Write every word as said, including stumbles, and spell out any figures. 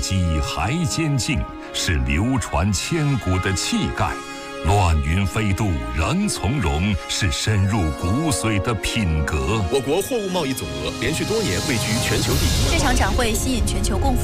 激还坚劲，是流传千古的气概。乱云飞渡仍从容，是深入骨髓的品格。 我国货物贸易总额连续多年位居全球第一。 这场展会吸引全球共